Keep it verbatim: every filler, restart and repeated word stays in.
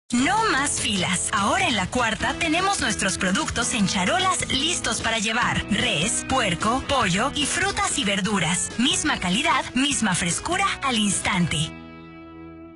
No más filas. Ahora en La Cuarta tenemos nuestros productos en charolas listos para llevar. Res, puerco, pollo y frutas y verduras. Misma calidad, misma frescura al instante.